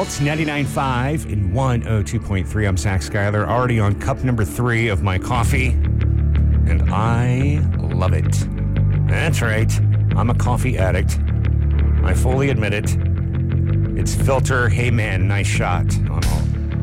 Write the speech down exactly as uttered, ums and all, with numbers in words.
Alt ninety-nine point five and one oh two point three. I'm Zach Schuyler, already on cup number three of my coffee, and I love it. That's right, I'm a coffee addict. I fully admit it. It's Filter Hey Man Nice Shot on all